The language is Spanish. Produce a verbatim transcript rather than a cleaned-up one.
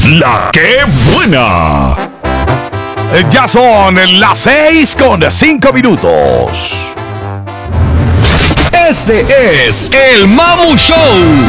La que buena. Ya son las seis con cinco minutos. Este es el Mamu Show.